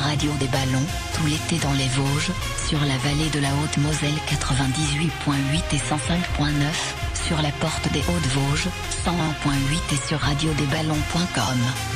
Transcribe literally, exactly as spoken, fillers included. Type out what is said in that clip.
radio des ballons, tout l'été dans les Vosges, sur la vallée de la Haute-Moselle quatre-vingt-dix-huit virgule huit et cent cinq virgule neuf, sur la porte des Hautes-Vosges, cent un virgule huit et sur radio des ballons point com.